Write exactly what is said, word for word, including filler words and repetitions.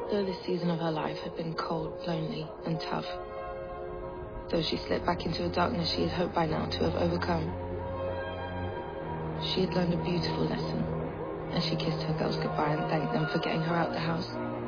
Though this season of her life had been cold, lonely, and tough, though she slipped back into a darkness she had hoped by now to have overcome, she had learned a beautiful lesson, and she kissed her girls goodbye and thanked them for getting her out the house.